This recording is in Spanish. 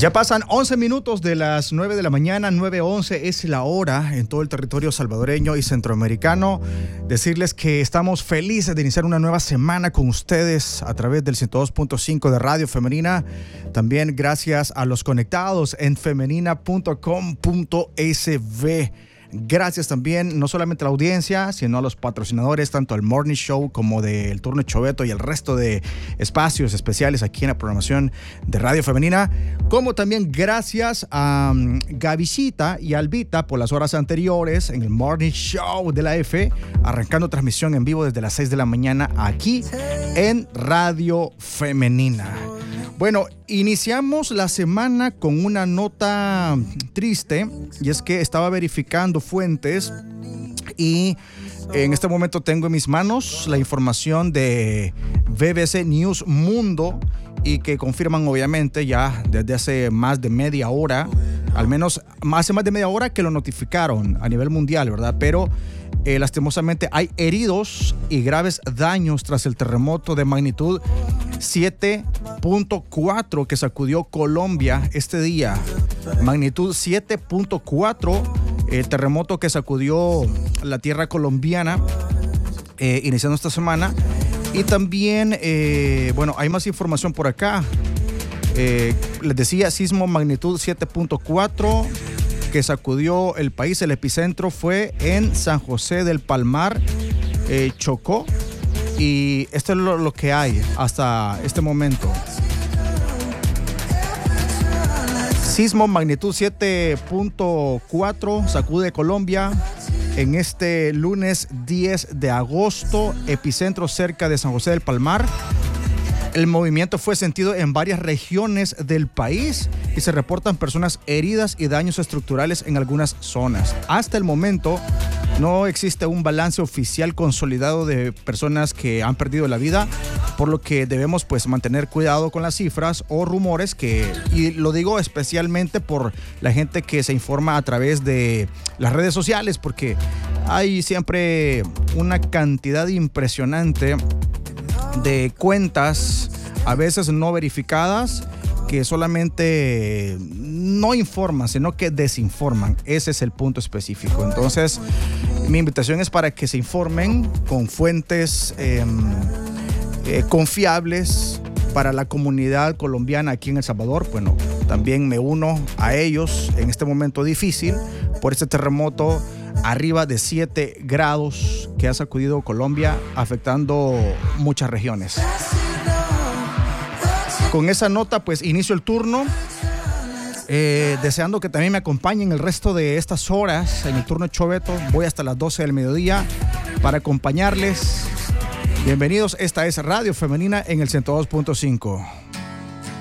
Ya pasan 11 minutos de las 9 de la mañana, 9:11 es la hora en todo el territorio salvadoreño y centroamericano. Decirles que estamos felices de iniciar una nueva semana con ustedes a través del 102.5 de Radio Femenina. También gracias a los conectados en femenina.com.sv. Gracias también no solamente a la audiencia, sino a los patrocinadores, tanto del Morning Show como del Turno Choveto y el resto de espacios especiales aquí en la programación de Radio Femenina, como también gracias a Gavisita y Albita por las horas anteriores en el Morning Show de la F, arrancando transmisión en vivo desde las 6 de la mañana aquí en Radio Femenina. Bueno, iniciamos la semana con una nota triste, y es que estaba verificando fuentes y en este momento tengo en mis manos la información de BBC News Mundo y que confirman obviamente ya desde hace más de media hora, al menos hace más de media hora que lo notificaron a nivel mundial, ¿verdad? Pero lastimosamente hay heridos y graves daños tras el terremoto de magnitud 7.4 que sacudió Colombia este día. Magnitud 7.4, terremoto que sacudió la tierra colombiana iniciando esta semana. Y también, bueno, hay más información por acá. Les decía, sismo magnitud 7.4 que sacudió el país. El epicentro fue en San José del Palmar, Chocó. Y esto es lo que hay hasta este momento. Sismo magnitud 7.4 sacude Colombia en este lunes 10 de agosto, epicentro cerca de San José del Palmar. El movimiento fue sentido en varias regiones del país y se reportan personas heridas y daños estructurales en algunas zonas. Hasta el momento no existe un balance oficial consolidado de personas que han perdido la vida, por lo que debemos pues mantener cuidado con las cifras o rumores y lo digo especialmente por la gente que se informa a través de las redes sociales, porque hay siempre una cantidad impresionante de cuentas, a veces no verificadas, que solamente no informan, sino que desinforman. Ese es el punto específico. Entonces, mi invitación es para que se informen con fuentes confiables para la comunidad colombiana aquí en El Salvador. Bueno, también me uno a ellos en este momento difícil por este terremoto arriba de 7 grados que ha sacudido Colombia, afectando muchas regiones. Con esa nota, pues inicio el turno, deseando que también me acompañen el resto de estas horas en el turno Choveto. Voy hasta las 12 del mediodía para acompañarles. Bienvenidos, esta es Radio Femenina en el 102.5.